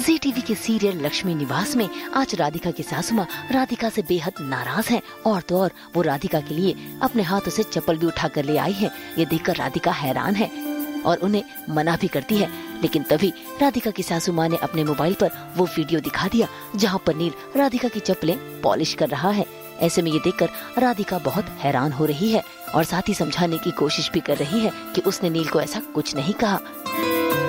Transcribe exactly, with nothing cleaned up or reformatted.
जी TV के serial Lakshmi निवास में आज राधिका की सासू माँ राधिका से बेहद नाराज हैं और तो और वो राधिका के लिए अपने हाथों से चप्पल भी उठा कर ले आई है। ये देखकर राधिका हैरान है और उन्हें मना भी करती है, लेकिन तभी राधिका की सासू माँ ने अपने मोबाइल पर वो वीडियो दिखा दिया जहाँ पर नील राधिका की चप्पलें पॉलिश कर रहा है। ऐसे में ये देखकर राधिका बहुत हैरान हो रही है और साथ ही समझाने की कोशिश भी कर रही है कि उसने नील को ऐसा कुछ नहीं कहा।